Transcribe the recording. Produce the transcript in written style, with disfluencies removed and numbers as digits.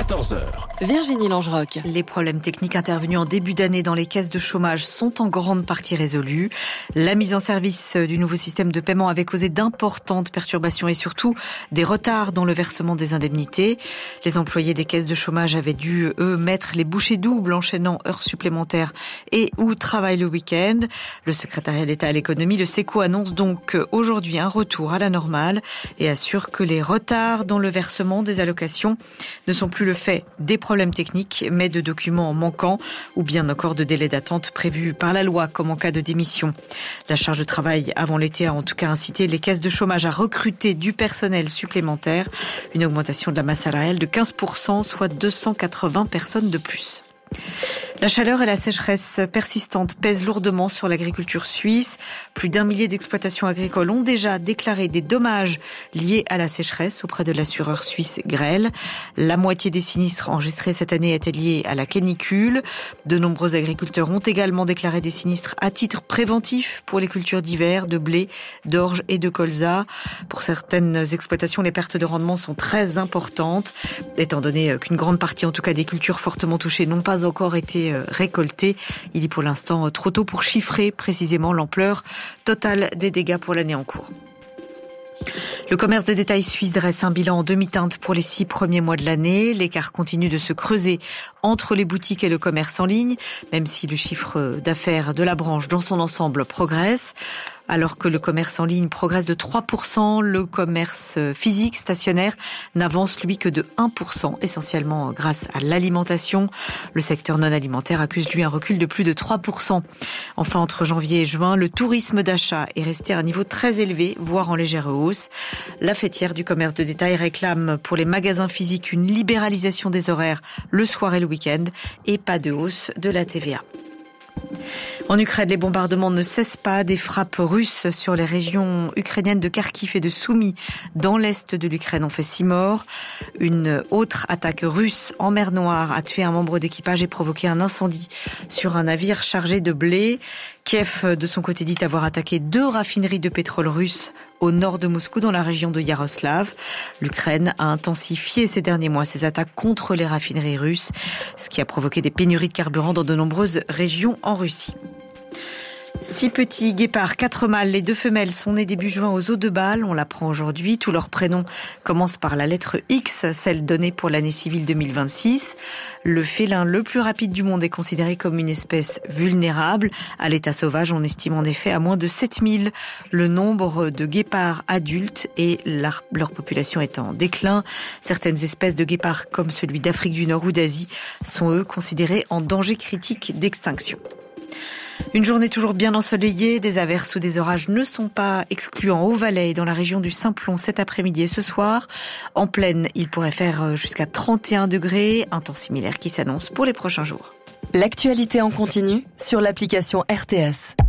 14h. Virginie Langeroc. Les problèmes techniques intervenus en début d'année dans les caisses de chômage sont en grande partie résolus. La mise en service du nouveau système de paiement avait causé d'importantes perturbations et surtout des retards dans le versement des indemnités. Les employés des caisses de chômage avaient dû, eux, mettre les bouchées doubles, enchaînant heures supplémentaires et ou travail le week-end. Le secrétariat d'État à l'économie, le SECO, annonce donc aujourd'hui un retour à la normale et assure que les retards dans le versement des allocations ne sont plus le fait des problèmes techniques, mais de documents manquants ou bien encore de délais d'attente prévus par la loi, comme en cas de démission. La charge de travail avant l'été a en tout cas incité les caisses de chômage à recruter du personnel supplémentaire, une augmentation de la masse salariale de 15%, soit 280 personnes de plus. La chaleur et la sécheresse persistante pèsent lourdement sur l'agriculture suisse. Plus d'1 millier d'exploitations agricoles ont déjà déclaré des dommages liés à la sécheresse auprès de l'assureur suisse Grell. La moitié des sinistres enregistrés cette année étaient liés à la canicule. De nombreux agriculteurs ont également déclaré des sinistres à titre préventif pour les cultures d'hiver, de blé, d'orge et de colza. Pour certaines exploitations, les pertes de rendement sont très importantes, étant donné qu'une grande partie, en tout cas des cultures fortement touchées, n'ont pas encore été récoltées. Il est pour l'instant trop tôt pour chiffrer précisément l'ampleur totale des dégâts pour l'année en cours. Le commerce de détail suisse dresse un bilan en demi-teinte pour les 6 premiers mois de l'année. L'écart continue de se creuser entre les boutiques et le commerce en ligne, même si le chiffre d'affaires de la branche dans son ensemble progresse. Alors que le commerce en ligne progresse de 3%, le commerce physique stationnaire n'avance lui que de 1%, essentiellement grâce à l'alimentation. Le secteur non alimentaire accuse lui un recul de plus de 3%. Enfin, entre janvier et juin, le tourisme d'achat est resté à un niveau très élevé, voire en légère hausse. La fêtière du commerce de détail réclame pour les magasins physiques une libéralisation des horaires le soir et le week-end et pas de hausse de la TVA. En Ukraine, les bombardements ne cessent pas. Des frappes russes sur les régions ukrainiennes de Kharkiv et de Soumy dans l'est de l'Ukraine ont fait 6 morts. Une autre attaque russe en mer Noire a tué un membre d'équipage et provoqué un incendie sur un navire chargé de blé. Kiev, de son côté, dit avoir attaqué 2 raffineries de pétrole russes au nord de Moscou, dans la région de Yaroslav. L'Ukraine a intensifié ces derniers mois ses attaques contre les raffineries russes, ce qui a provoqué des pénuries de carburant dans de nombreuses régions en Russie. 6 petits guépards, 4 mâles, les 2 femelles sont nés début juin aux eaux de Bâle. On l'apprend aujourd'hui. Tous leurs prénoms commencent par la lettre X, celle donnée pour l'année civile 2026. Le félin le plus rapide du monde est considéré comme une espèce vulnérable. À l'état sauvage, on estime en effet à moins de 7000 le nombre de guépards adultes et leur population est en déclin. Certaines espèces de guépards, comme celui d'Afrique du Nord ou d'Asie, sont eux considérés en danger critique d'extinction. Une journée toujours bien ensoleillée, des averses ou des orages ne sont pas exclus en Haut-Valais et dans la région du Simplon cet après-midi et ce soir. En plaine, il pourrait faire jusqu'à 31 degrés, un temps similaire qui s'annonce pour les prochains jours. L'actualité en continu sur l'application RTS.